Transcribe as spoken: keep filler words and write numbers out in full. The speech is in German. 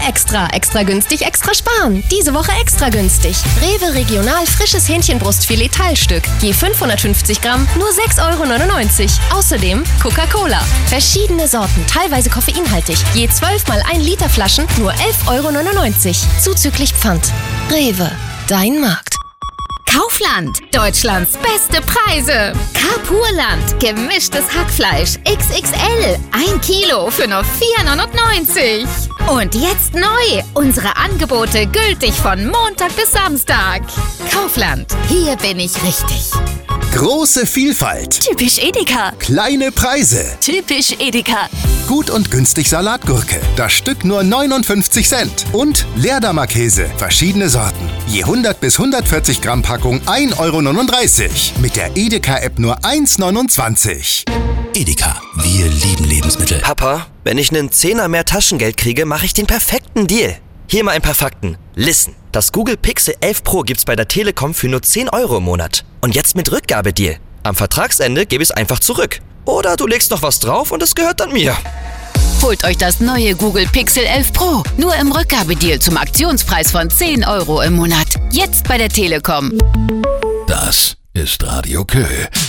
Extra, extra günstig, extra sparen. Diese Woche extra günstig. Rewe Regional frisches Hähnchenbrustfilet Teilstück. Je fünfhundertfünfzig Gramm, nur sechs Euro neunundneunzig. Außerdem Coca-Cola. Verschiedene Sorten, teilweise koffeinhaltig. Je zwölf mal ein Liter Flaschen, nur elf Euro neunundneunzig. Zuzüglich Pfand. Rewe, dein Markt. Kaufland, Deutschlands beste Preise. Carpurland, gemischtes Hackfleisch X X L, ein Kilo für nur vier neunundneunzig. Und jetzt neu, unsere Angebote gültig von Montag bis Samstag. Kaufland, hier bin ich richtig. Große Vielfalt. Typisch Edeka. Kleine Preise. Typisch Edeka. Gut und günstig Salatgurke. Das Stück nur neunundfünfzig Cent. Und Leerdammer Käse. Verschiedene Sorten. Je hundert bis hundertvierzig Gramm Packung ein Euro neununddreißig. Mit der Edeka-App nur eins neunundzwanzig. Edeka, wir lieben Lebensmittel. Papa, wenn ich einen Zehner mehr Taschengeld kriege, mache ich den perfekten Deal. Hier mal ein paar Fakten. Listen, das Google Pixel elf Pro gibt's bei der Telekom für nur zehn Euro im Monat. Und jetzt mit Rückgabedeal. Am Vertragsende gebe ich es einfach zurück. Oder du legst noch was drauf und es gehört dann mir. Holt euch das neue Google Pixel elf Pro. Nur im Rückgabedeal zum Aktionspreis von zehn Euro im Monat. Jetzt bei der Telekom. Das ist Radio Kö.